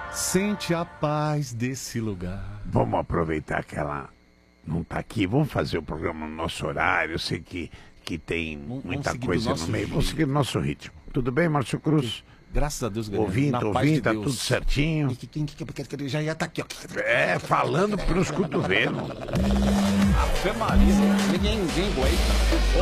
Sente a paz desse lugar. Vamos aproveitar que ela não tá aqui. Vamos fazer o programa no nosso horário. Eu sei que tem muita coisa no meio. Vamos seguir o nosso ritmo. Tudo bem, Márcio Cruz? Graças a Deus, galera. Ouvindo, tá tudo certinho. Já tá aqui, ó. Falando pros cotovelos. Ave Maria, ninguém aguenta.